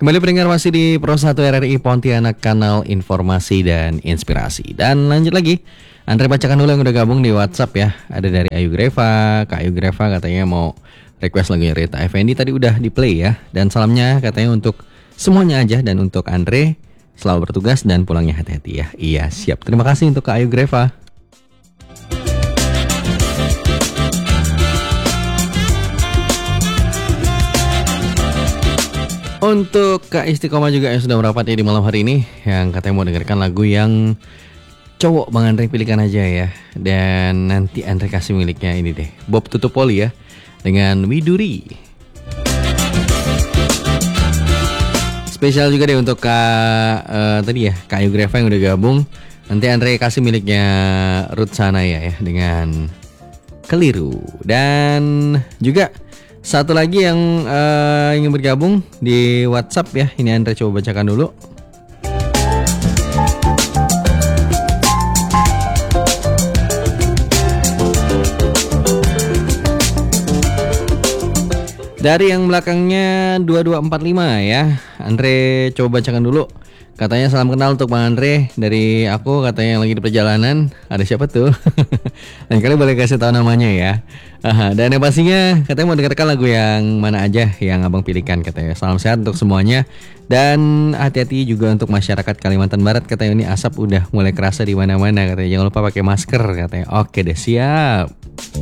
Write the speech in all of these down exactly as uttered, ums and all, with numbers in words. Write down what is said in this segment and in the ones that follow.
Kembali pendengar masih di Pro satu R R I Pontianak, kanal informasi dan inspirasi. Dan lanjut lagi, Andre bacakan dulu yang udah gabung di WhatsApp ya. Ada dari Ayu Greva, Kak Ayu Greva katanya mau request lagunya Rita Effendy, tadi udah di play ya. Dan salamnya katanya untuk semuanya aja dan untuk Andre, selalu bertugas dan pulangnya hati-hati ya. Iya siap, terima kasih untuk Kak Ayu Greva. Untuk Kak Istiqomah juga yang sudah merapat ya di malam hari ini, yang katanya mau dengarkan lagu yang cowok Bang Andre pilihkan aja ya. Dan nanti Andre kasih miliknya ini deh, Bob Tutupoli ya, dengan Widuri. Spesial juga deh untuk Kak uh, tadi ya, Kak Ayu Greva yang udah gabung. Nanti Andre kasih miliknya Ruth Sanaya ya, dengan Keliru. Dan juga satu lagi yang uh, ingin bergabung di WhatsApp ya. Ini Andre coba bacakan dulu. Dari yang belakangnya dua dua empat lima ya. Andre coba bacakan dulu. Katanya salam kenal untuk Bang Andre dari aku, katanya yang lagi di perjalanan. Ada siapa tuh? Dan kalian boleh kasih tahu namanya ya. Aha, dan yang pastinya katanya mau dengarkan lagu yang mana aja yang abang pilihkan katanya. Salam sehat untuk semuanya dan hati-hati juga untuk masyarakat Kalimantan Barat, katanya ini asap udah mulai kerasa di mana-mana katanya. Jangan lupa pakai masker katanya. Oke deh, siap.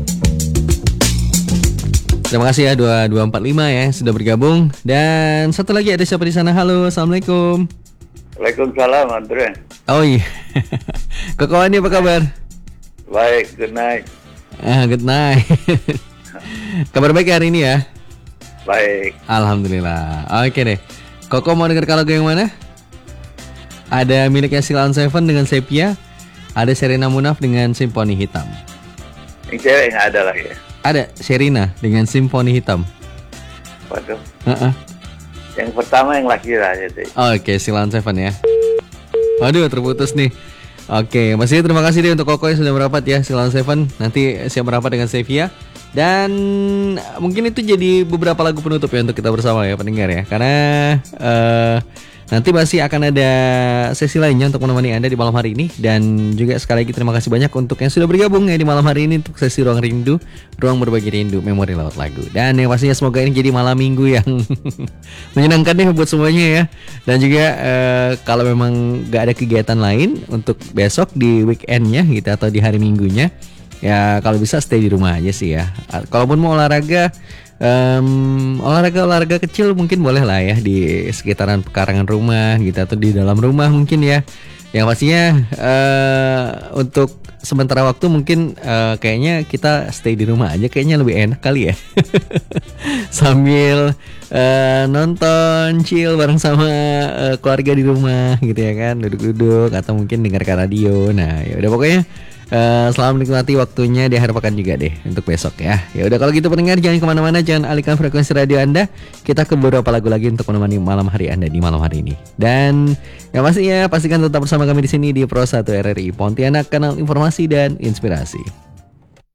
Terima kasih ya dua dua empat lima ya sudah bergabung. Dan satu lagi ada siapa di sana? Halo, assalamualaikum. Waalaikumsalam Andre. Oh iya. Koko Andi apa kabar? Baik, good night. Ah, good night. Kabar baik hari ini ya? Baik. Alhamdulillah. Oke deh. Koko mau dengar lagu yang mana? Ada miliknya Silon Seven dengan Sepia. Ada Sherina Munaf dengan Simfoni Hitam. Yang cewek nggak ada lagi ya? Ada Sherina dengan Simfoni Hitam. Waduh. Uh-uh. Yang pertama yang laki aja deh. Oke, Silon Seven ya. Waduh, terputus nih. Oke, masih terima kasih deh untuk Koko yang sudah merapat ya, Silon Seven. Nanti siap merapat dengan Sevia. Dan mungkin itu jadi beberapa lagu penutup ya untuk kita bersama ya pendengar ya. Karena uh, nanti masih akan ada sesi lainnya untuk menemani Anda di malam hari ini. Dan juga sekali lagi terima kasih banyak untuk yang sudah bergabung ya di malam hari ini untuk sesi Ruang Rindu, Ruang Berbagi Rindu, Memori Lewat Lagu. Dan yang pastinya semoga ini jadi malam minggu yang menyenangkan deh buat semuanya ya. Dan juga uh, kalau memang gak ada kegiatan lain untuk besok di weekendnya gitu atau di hari minggunya, ya kalau bisa stay di rumah aja sih ya. Kalaupun mau olahraga, Um, olahraga-olahraga kecil mungkin boleh lah ya di sekitaran pekarangan rumah gitu atau di dalam rumah mungkin ya. Yang pastinya uh, untuk sementara waktu mungkin uh, kayaknya kita stay di rumah aja kayaknya lebih enak kali ya. Sambil uh, nonton chill bareng sama uh, keluarga di rumah gitu ya kan, duduk-duduk atau mungkin dengarkan radio. Nah, ya udah pokoknya Uh, selamat menikmati waktunya di akhir pekan juga deh untuk besok ya. Ya udah kalau gitu pendengar jangan kemana-mana, jangan alihkan frekuensi radio Anda. Kita ke beberapa lagu lagi untuk menemani malam hari Anda di malam hari ini. Dan yang pastinya pastikan tetap bersama kami di sini di Pro satu R R I Pontianak, kanal informasi dan inspirasi.